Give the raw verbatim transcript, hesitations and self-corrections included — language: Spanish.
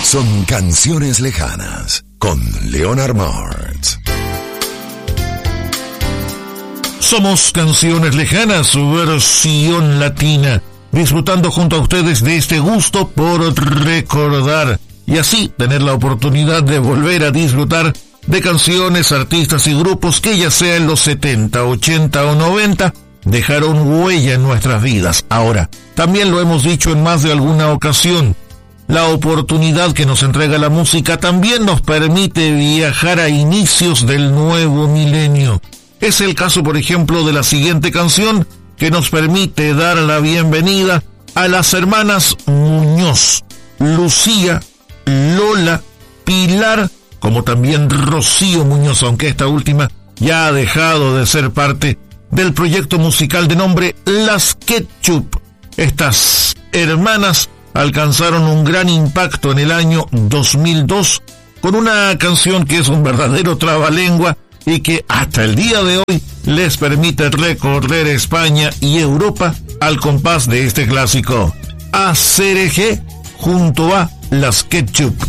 Son canciones lejanas con Leonard Martz. Somos Canciones Lejanas, versión latina, disfrutando junto a ustedes de este gusto por recordar y así tener la oportunidad de volver a disfrutar de canciones, artistas y grupos que ya sea en los setenta, ochenta o noventa dejaron huella en nuestras vidas. Ahora, también lo hemos dicho en más de alguna ocasión, la oportunidad que nos entrega la música también nos permite viajar a inicios del nuevo milenio. Es el caso, por ejemplo, de la siguiente canción que nos permite dar la bienvenida a las hermanas Muñoz, Lucía, Lola, Pilar, como también Rocío Muñoz, aunque esta última ya ha dejado de ser parte del proyecto musical de nombre Las Ketchup. Estas hermanas alcanzaron un gran impacto en el año dos mil dos con una canción que es un verdadero trabalengua y que hasta el día de hoy les permite recorrer España y Europa al compás de este clásico. A C R G junto a Las Ketchup.